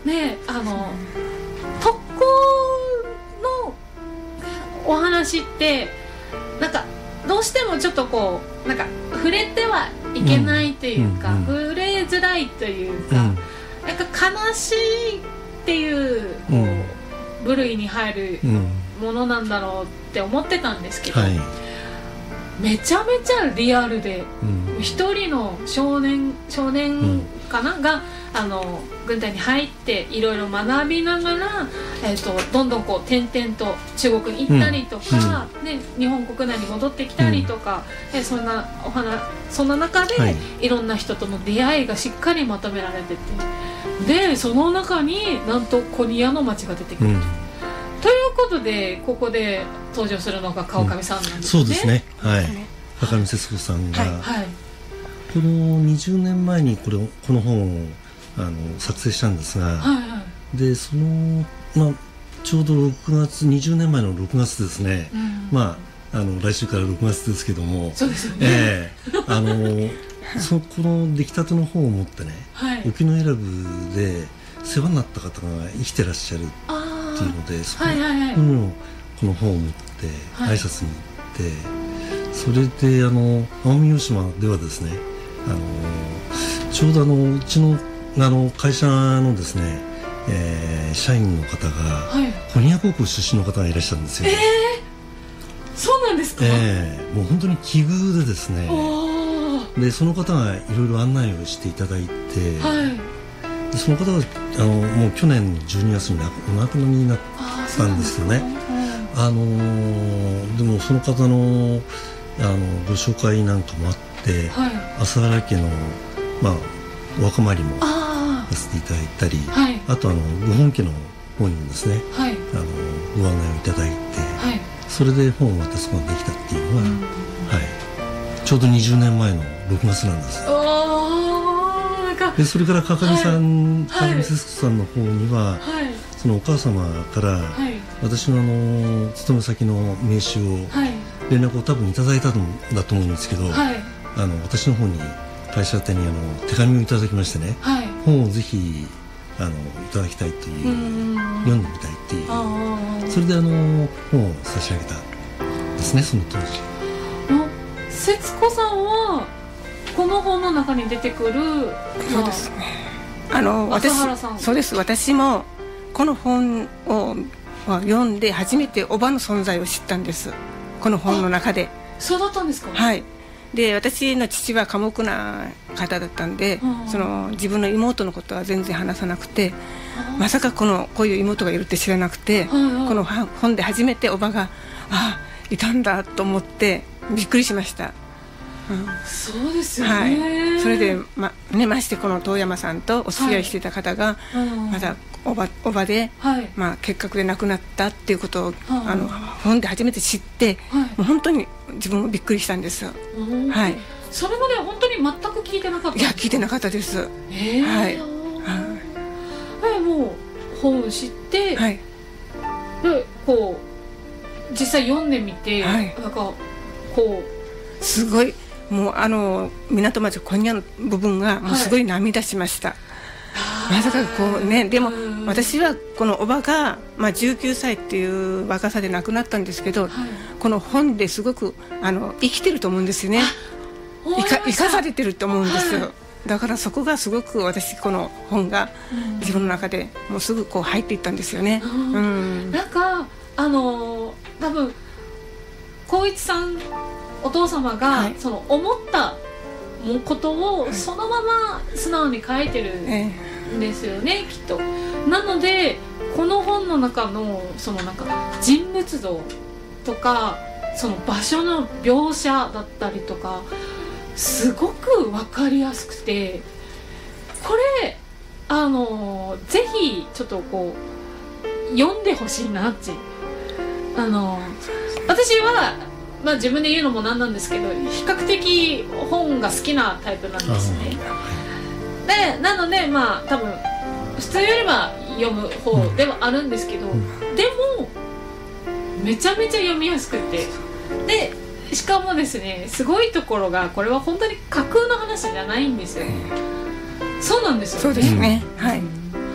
ね、特攻のお話ってなんかどうしてもちょっとこうなんか触れてはいけないというか、触れづらいというか、なんか悲しいっていう、部類に入るものなんだろうって思ってたんですけど、めちゃめちゃリアルで、一人の少年かな、が軍隊に入っていろいろ学びながら、どんどんこう転々と中国に行ったりとか、ね、日本国内に戻ってきたりとか、そんな中で、いろんな人との出会いがしっかりまとめられてて、でその中になんとコニアの町が出てくる、ということでここで登場するのが川上さんなんですね。 そうですね、川上節子さんが、この20年前にこの本を作成したんですが、でその、ちょうど6月20年前の6月ですね、来週から6月ですけども、 そうですよね、 この出来たての本を持ってね、沖永良部で世話になった方が生きてらっしゃるっていうので、そこのこの本を持って挨拶に行って、それで奄美大島ではですね、ちょうどうちの会社のですね、社員の方が、コニア高校出身の方がいらっしゃるんですよ。 そうなんですか。 もう本当に奇遇でですね、でその方がいろいろ案内をしていただいて、でその方がもう去年の12月にお亡くなりになったんですよね。でもその方のご紹介なんかもあって、朝原家のお墓参りもさせていただいたり、あとご本家の方にもですね、ご案内をいただいて、それで本を渡すことができたっていうのは、ちょうど20年前の6月なんです。でそれから川上節子さんの方には、そのお母様から、私の勤め先の名刺を、連絡を多分いただいたんだと思うんですけど、私の方に会社宛てに手紙をいただきましてね、本をぜひいただきたいという、読んでみたいっていう、それで本を差し上げたですね、その当時。 節子さんはこの本の中に出てくる、 そうですね、そうです。私もこの本を読んで初めておばの存在を知ったんです、この本の中で。 そうだったんですか。 で私の父は寡黙な方だったんで、自分の妹のことは全然話さなくて、まさかこういう妹がいるって知らなくて、この本で初めておばがいたんだと思ってびっくりしました。 そうですよね。 それでましてこの遠山さんとお付き合いしていた方が、またおばで、結核で亡くなったっていうことを本で初めて知って、もう本当に自分もびっくりしたんですよ。 それまでは本当に全く聞いてなかった。 いや聞いてなかったです。 もう本を知って、でこう実際読んでみて、なんかこうすごい、もう港町コニアの部分がもうすごい涙しました。まさかこうね、でも私はこのおばが、19歳っていう若さで亡くなったんですけど、この本ですごく生きてると思うんですよね。生かされてると思うんですよ。だからそこがすごく私この本が自分の中でもうすぐこう入っていったんですよね。 なんか多分光一さんお父様が、その思ったことをそのまま素直に書いてるんですよね、きっと。なのでこの本の中のそのなんか人物像とかその場所の描写だったりとかすごく分かりやすくて、これぜひちょっとこう読んでほしいなって。私は自分で言うのもなんなんですけど、比較的本が好きなタイプなんですね。でなので多分普通よりは読む方ではあるんですけど、でもめちゃめちゃ読みやすくて、でしかもですね、すごいところがこれは本当に架空の話じゃないんですよ。そうなんですよね。 そうですね。